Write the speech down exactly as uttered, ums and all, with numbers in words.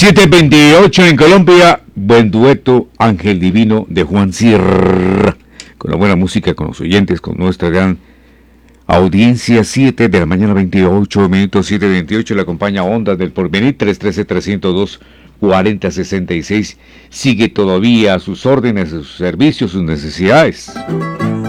siete veintiocho en Colombia. Buen dueto, Ángel Divino de Juan Sierra. Con la buena música, con los oyentes, con nuestra gran audiencia. Siete de la mañana, veintiocho minutos, siete veintiocho. Le acompaña Ondas del Porvenir, tres uno tres, tres cero dos, cuarenta sesenta y seis. Sigue todavía a sus órdenes, a sus servicios, sus necesidades.